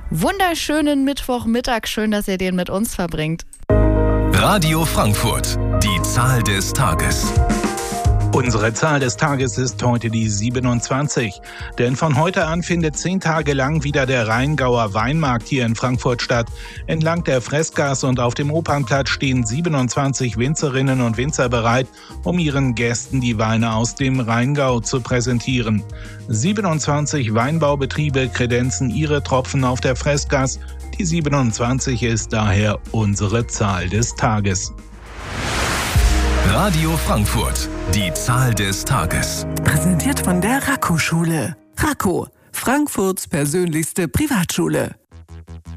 Wunderschönen Mittwochmittag, schön, dass ihr den mit uns verbringt. Radio Frankfurt, die Zahl des Tages. Unsere Zahl des Tages ist heute die 27. Denn von heute an findet 10 Tage lang wieder der Rheingauer Weinmarkt hier in Frankfurt statt. Entlang der Freßgasse und auf dem Opernplatz stehen 27 Winzerinnen und Winzer bereit, um ihren Gästen die Weine aus dem Rheingau zu präsentieren. 27 Weinbaubetriebe kredenzen ihre Tropfen auf der Freßgasse. Die 27 ist daher unsere Zahl des Tages. Radio Frankfurt, die Zahl des Tages. Präsentiert von der Raco-Schule. Raco, Frankfurts persönlichste Privatschule.